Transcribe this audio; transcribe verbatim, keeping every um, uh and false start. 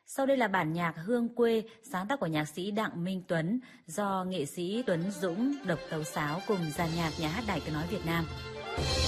Sau đây là bản nhạc Hương Quê, sáng tác của nhạc sĩ Đặng Minh Tuấn, do nghệ sĩ Tuấn Dũng độc tấu sáo cùng dàn nhạc Nhà hát Đài Tiếng nói Việt Nam.